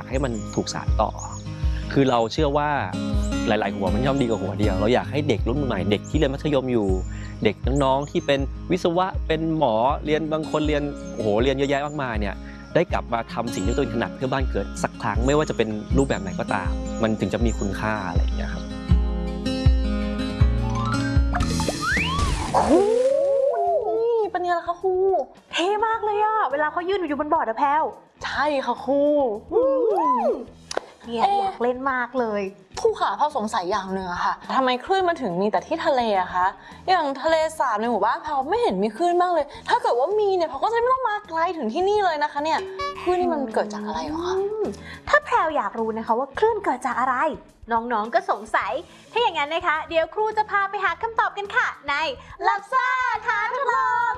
ากให้มันถูกสานต่อคือเราเชื่อว่าหลายๆหัวมันย่อมดีกว่าหัวเดียวเราอยากให้เด็กรุ่นใหม่เด็กที่เรียนมัธยมอยู่เด็กน้องๆที่เป็นวิศวะเป็นหมอเรียนบางคนเรียนโอ้โหเรียนเยอะแยะมากมายเนี่ยได้กลับมาทำสิ่งที่ตัวเองถนัดเพื่อบ้านเกิดสักครั้งไม่ว่าจะเป็นรูปแบบไหนก็ตามมันถึงจะมีคุณค่าอะไรอย่างเงี้ยครับเป็นไงล่ะคะครูเท่มากเลยอะเวลาเขายืนอยู่บนบอร์ดอะแพลวใช่ค่ะครูเนี่ยอยากเล่นมากเลยครูค่ะพอสงสัยอย่างหนึ่งอะค่ะทำไมคลื่นมันถึงมีแต่ที่ทะเลอะคะอย่างทะเลสาบในหมู่บ้านแพลวไม่เห็นมีคลื่นบ้างเลยถ้าเกิดว่ามีเนี่ยแพลวก็จะไม่ต้องมาไกลถึงที่นี่เลยนะคะเนี่ยคลื่นนี่มันเกิดจากอะไรเหรอคะถ้าแพลวอยากรู้นะคะว่าคลื่นเกิดจากอะไรน้องๆก็สงสัยถ้าอย่างนั้นนะคะเดี๋ยวครูจะพาไปหาคำตอบกันค่ะในลับซ่าท้าทดลอง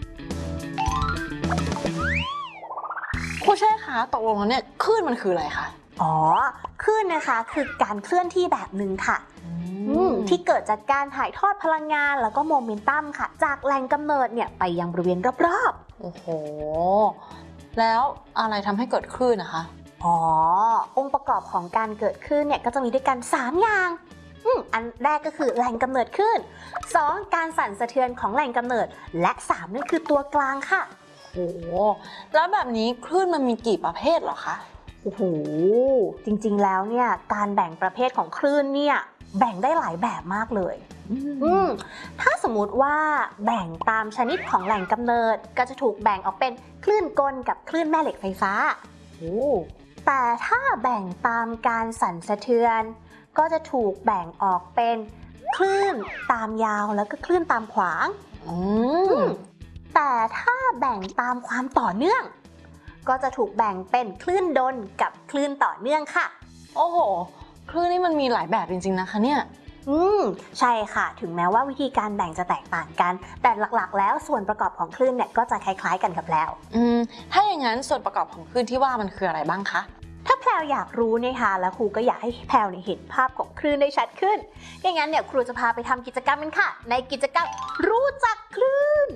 ครูเช่คะตกลงแล้วเนี่ยคลื่นมันคืออะไรคะอ๋อคลื่นนะคะคือการเคลื่อนที่แบบหนึ่งค่ะที่เกิดจากการถ่ายทอดพลังงานแล้วก็โมเมนตัมค่ะจากแหล่งกำเนิดเนี่ยไปยังบริเวณรอบๆโอ้โหแล้วอะไรทำให้เกิดคลื่นนะคะอ๋อองค์ประกอบของการเกิดคลื่นเนี่ยก็จะมีด้วยกัน3อย่างอันแรกก็คือแหล่งกำเนิดคลื่น2การสั่นสะเทือนของแหล่งกำเนิดและ3นั่นคือตัวกลางค่ะโอ้โหแล้วแบบนี้คลื่นมันมีกี่ประเภทเหรอคะโอ้โหจริงๆแล้วเนี่ยการแบ่งประเภทของคลื่นเนี่ยแบ่งได้หลายแบบมากเลยถ้าสมมุติว่าแบ่งตามชนิดของแหล่งกำเนิดก็จะถูกแบ่งออกเป็นคลื่นกลกับคลื่นแม่เหล็กไฟฟ้าแต่ถ้าแบ่งตามการสั่นสะเทือนก็จะถูกแบ่งออกเป็นคลื่นตามยาวแล้วก็คลื่นตามขวางแต่ถ้าแบ่งตามความต่อเนื่องก็จะถูกแบ่งเป็นคลื่นดลกับคลื่นต่อเนื่องค่ะโอ้โหคลื่นนี่มันมีหลายแบบจริงๆนะคะเนี่ยใช่ค่ะถึงแม้ว่าวิธีการแบ่งจะแตกต่างกันแต่หลักๆแล้วส่วนประกอบของคลื่นเนี่ยก็จะคล้ายๆกันกับแล้วถ้าอย่างนั้นส่วนประกอบของคลื่นที่ว่ามันคืออะไรบ้างคะถ้าแพลวอยากรู้นะคะแล้วครูก็อยากให้แพลวเห็นภาพของคลื่นได้ชัดขึ้นอย่างนั้นเนี่ยครูจะพาไปทำกิจกรรมกันค่ะในกิจกรรมรู้จักคลื่น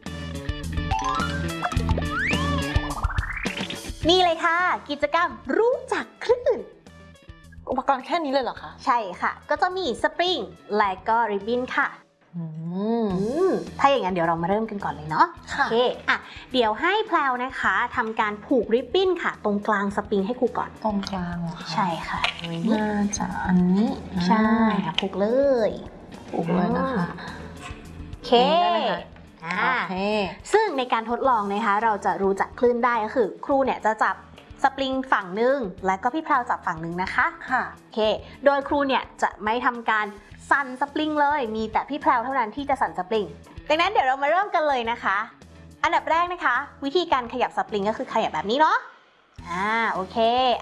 นี่เลยค่ะกิจกรรมรู้จักคลื่นอุปกรณ์แค่นี้เลยเหรอคะใช่ค่ะก็จะมีสปริงและก็ริบบิ้นค่ะถ้าอย่างนั้นเดี๋ยวเรามาเริ่มกันก่อนเลยเนาะโอเคเดี๋ยวให้แพลวนะคะทำการผูกริบบิ้นค่ะตรงกลางสปริงให้ครูก่อนตรงกลางเหรอคะใช่ค่ะน่าจะอันนี้ใช่ผูกเลยนะคะโอเคซึ่งในการทดลองนะคะเราจะรู้จักคลื่นได้ก็คือครูเนี่ยจะจับสปริงฝั่งหนึ่งและก็พี่แพรวจับฝั่งหนึ่งนะคะค่ะโอเคโดยครูเนี่ยจะไม่ทำการสั่นสปริงเลยมีแต่พี่แพรวเท่านั้นที่จะสั่นสปริงดังนั้นเดี๋ยวเรามาเริ่มกันเลยนะคะอันดับแรกนะคะวิธีการขยับสปริงก็คือขยับแบบนี้เนาะโอเค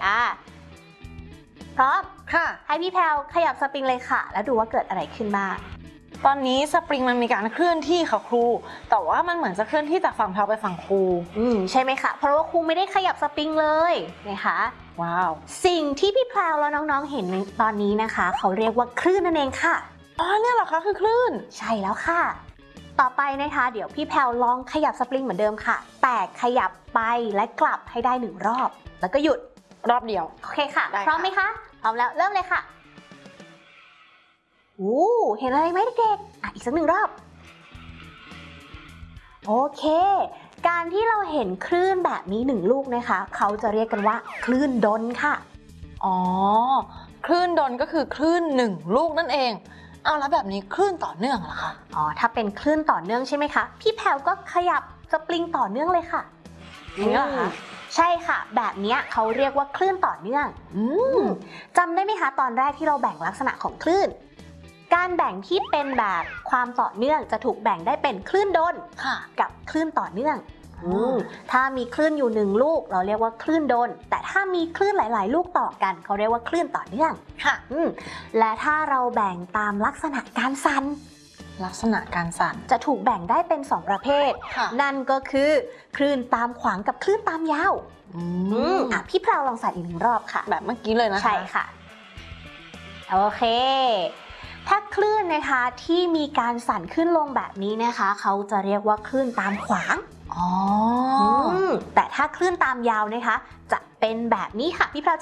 พร้อมค่ะให้พี่แพรวขยับสปริงเลยค่ะแล้วดูว่าเกิดอะไรขึ้นบ้างตอนนี้สปริงมันมีการเคลื่อนที่ค่ะครูแต่ว่ามันเหมือนจะเคลื่อนที่จากฝั่งแพลวไปฝั่งครูใช่ไหมคะเพราะว่าครูไม่ได้ขยับสปริงเลยนะคะว้าวสิ่งที่พี่แพลวแล้วน้องๆเห็นในตอนนี้นะคะเขาเรียกว่าคลื่นนั่นเองค่ะเนี่ยเหรอคะคือคลื่นใช่แล้วค่ะต่อไปนะคะเดี๋ยวพี่แพลวลองขยับสปริงเหมือนเดิมค่ะแต่ขยับไปและกลับให้ได้1รอบแล้วก็หยุดรอบเดียวโอเคค่ะพร้อมไหมคะพร้อมแล้วเริ่มเลยค่ะเห็นอะไรไหมเด็กๆอีกสัก1รอบโอเคการที่เราเห็นคลื่นแบบนี้1ลูกนะคะเขาจะเรียกกันว่าคลื่นดลค่ะอ๋อคลื่นดลก็คือคลื่น1ลูกนั่นเองแล้วแบบนี้คลื่นต่อเนื่องเหรอคะถ้าเป็นคลื่นต่อเนื่องใช่ไหมคะพี่แพลวก็ขยับสปริงต่อเนื่องเลยค่ะนี่เหรอคะใช่ค่ะแบบนี้เขาเรียกว่าคลื่นต่อเนื่องจำได้ไหมคะตอนแรกที่เราแบ่งลักษณะของคลื่นการแบ่งที่เป็นแบบความต่อเนื่องจะถูกแบ่งได้เป็นคลื่นดลกับคลื่นต่อเนื่องถ้ามีคลื่นอยู่1ลูกเราเรียกว่าคลื่นดลแต่ถ้ามีคลื่นหลายๆลูกต่อกันเขาเรียกว่าคลื่นต่อเนื่องค่ะและถ้าเราแบ่งตามลักษณะการสั่นจะถูกแบ่งได้เป็น2ประเภทนั่นก็คือคลื่นตามขวางกับคลื่นตามยาวพี่แพรวลองสั่นอีก1รอบค่ะแบบเมื่อกี้เลยนะคะใช่ค่ะโอเคถ้าคลื่นนะคะที่มีการสั่นขึ้นลงแบบนี้นะคะเขาจะเรียกว่าคลื่นตามขวางแต่ถ้าคลื่นตามยาวนะคะจะเป็นแบบนี้ค่ะพี่แพรว